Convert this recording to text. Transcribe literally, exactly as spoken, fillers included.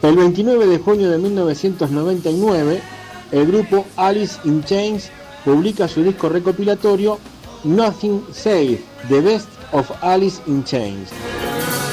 El veintinueve de junio de mil novecientos noventa y nueve, el grupo Alice in Chains publica su disco recopilatorio Nothing Safe, The Best of Alice in Chains.